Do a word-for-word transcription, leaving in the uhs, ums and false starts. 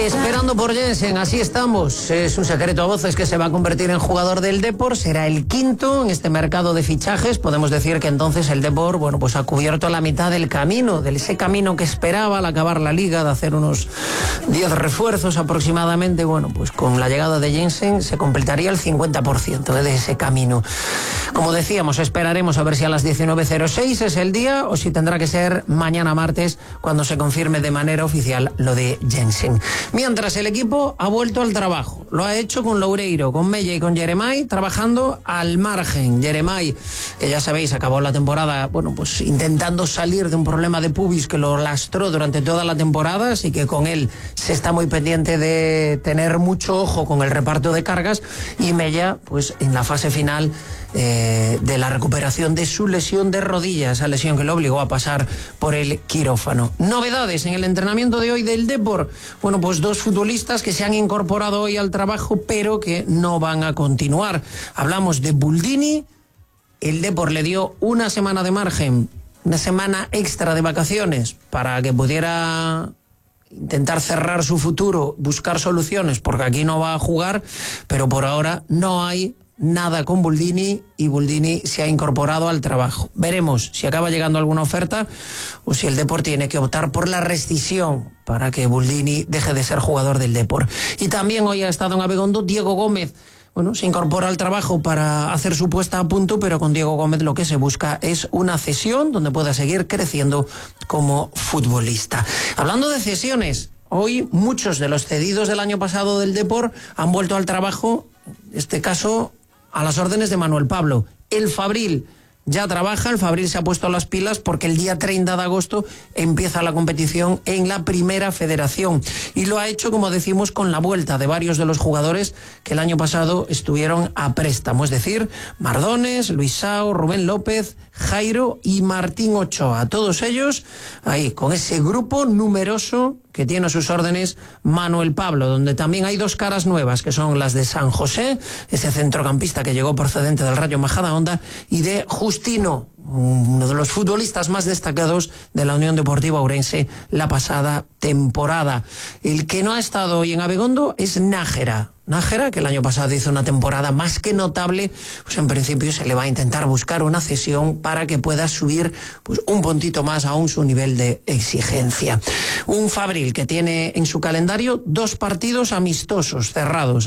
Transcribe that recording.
Esperando por Jensen, así estamos. Es un secreto a voces que se va a convertir en jugador del Depor. Será el quinto en este mercado de fichajes. Podemos decir que entonces el Depor, bueno, pues ha cubierto la mitad del camino, de ese camino que esperaba al acabar la liga, de hacer unos diez refuerzos aproximadamente. Bueno, pues con la llegada de Jensen se completaría el cincuenta por ciento de ese camino. Como decíamos, esperaremos a ver si a las diecinueve cero seis es el día o si tendrá que ser mañana martes cuando se confirme de manera oficial lo de Jensen. Mientras, el equipo ha vuelto al trabajo. Lo ha hecho con Loureiro, con Mella y con Jeremai, trabajando al margen. Jeremai, que ya sabéis, acabó la temporada, bueno, pues intentando salir de un problema de pubis que lo lastró durante toda la temporada, así que con él se está muy pendiente de tener mucho ojo con el reparto de cargas. Y Mella, pues en la fase final eh, de la recuperación de su lesión de rodilla, esa lesión que lo obligó a pasar por el quirófano. Novedades en el entrenamiento de hoy del Depor. Bueno, pues dos futbolistas que se han incorporado hoy al trabajo, pero que no van a continuar. Hablamos de Buldini. El Depor le dio una semana de margen, una semana extra de vacaciones para que pudiera intentar cerrar su futuro, buscar soluciones, porque aquí no va a jugar, pero por ahora no hay nada con Buldini y Buldini se ha incorporado al trabajo. Veremos si acaba llegando alguna oferta o si el Depor tiene que optar por la rescisión para que Buldini deje de ser jugador del Depor. Y también hoy ha estado en Abegondo Diego Gómez. Bueno, se incorpora al trabajo para hacer su puesta a punto, pero con Diego Gómez lo que se busca es una cesión donde pueda seguir creciendo como futbolista. Hablando de cesiones, hoy muchos de los cedidos del año pasado del Depor han vuelto al trabajo, en este caso a las órdenes de Manuel Pablo. El Fabril ya trabaja, el Fabril se ha puesto las pilas porque el día treinta de agosto empieza la competición en la Primera Federación. Y lo ha hecho, como decimos, con la vuelta de varios de los jugadores que el año pasado estuvieron a préstamo. Es decir, Mardones, Luis Sao, Rubén López, Jairo y Martín Ochoa. Todos ellos ahí, con ese grupo numeroso que tiene a sus órdenes Manuel Pablo, donde también hay dos caras nuevas, que son las de San José, ese centrocampista que llegó procedente del Rayo Majadahonda, y de Justino, uno de los futbolistas más destacados de la Unión Deportiva Ourense la pasada temporada. El que no ha estado hoy en Abegondo es Nájera. Nájera, que el año pasado hizo una temporada más que notable, pues en principio se le va a intentar buscar una cesión para que pueda subir pues un puntito más aún su nivel de exigencia. Un Fabril que tiene en su calendario dos partidos amistosos cerrados.